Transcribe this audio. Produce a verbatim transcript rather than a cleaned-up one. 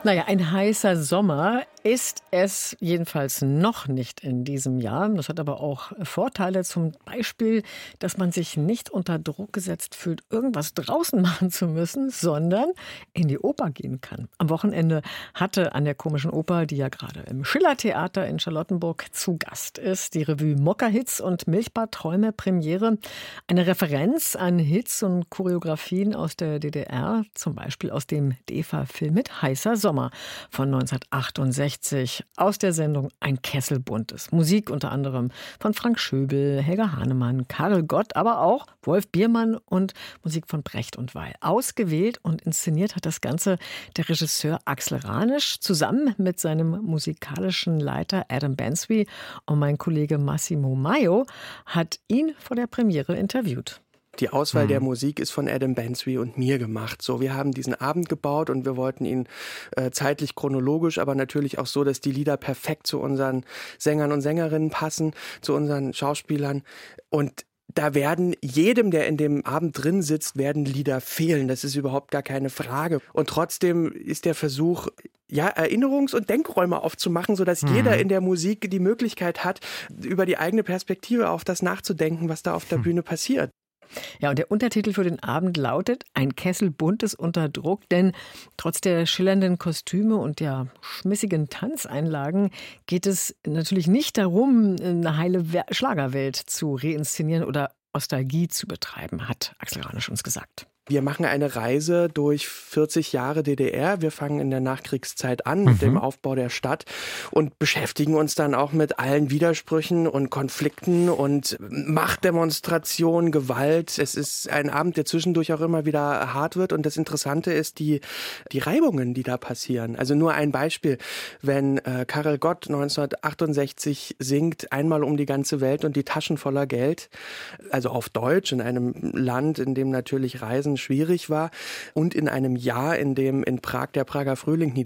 Naja, ein heißer Sommer ist es jedenfalls noch nicht in diesem Jahr. Das hat aber auch Vorteile, zum Beispiel, dass man sich nicht unter Druck gesetzt fühlt, irgendwas draußen machen zu müssen, sondern in die Oper gehen kann. Am Wochenende hatte an der Komischen Oper, die ja gerade im Schillertheater in Charlottenburg zu Gast ist, die Revue Mokka-Hits und Milchbad-Träume Premiere. Eine Referenz an Hits und Choreografien aus der D D R, zum Beispiel aus dem D E F A-Film mit Heißer Sommer von neunzehnhundertachtundsechzig aus der Sendung Ein Kessel Buntes. Musik unter anderem von Frank Schöbel, Helga Hahnemann, Karel Gott, aber auch Wolf Biermann und Musik von Brecht und Weil. Ausgewählt und inszeniert hat das Ganze der Regisseur Axel Ranisch zusammen mit seinem musikalischen Leiter Adam Bansby, und mein Kollege Massimo Maio hat ihn vor der Premiere interviewt. Die Auswahl Mhm. der Musik ist von Adam Bansby und mir gemacht. So, wir haben diesen Abend gebaut und wir wollten ihn äh, zeitlich chronologisch, aber natürlich auch so, dass die Lieder perfekt zu unseren Sängern und Sängerinnen passen, zu unseren Schauspielern. Und da werden jedem, der in dem Abend drin sitzt, werden Lieder fehlen. Das ist überhaupt gar keine Frage. Und trotzdem ist der Versuch, ja, Erinnerungs- und Denkräume aufzumachen, sodass mhm. jeder in der Musik die Möglichkeit hat, über die eigene Perspektive auf das nachzudenken, was da auf der mhm. Bühne passiert. Ja, und der Untertitel für den Abend lautet Ein Kessel Buntes unter Druck, denn trotz der schillernden Kostüme und der schmissigen Tanzeinlagen geht es natürlich nicht darum, eine heile Schlagerwelt zu reinszenieren oder Nostalgie zu betreiben, hat Axel Ranisch uns gesagt. Wir machen eine Reise durch vierzig Jahre D D R. Wir fangen in der Nachkriegszeit an mit mhm. dem Aufbau der Stadt und beschäftigen uns dann auch mit allen Widersprüchen und Konflikten und Machtdemonstrationen, Gewalt. Es ist ein Abend, der zwischendurch auch immer wieder hart wird. Und das Interessante ist die, die Reibungen, die da passieren. Also nur ein Beispiel. Wenn äh, Karel Gott neunzehnhundertachtundsechzig singt, einmal um die ganze Welt und die Taschen voller Geld, also auf Deutsch in einem Land, in dem natürlich Reisen schwierig war und in einem Jahr, in dem in Prag der Prager Frühling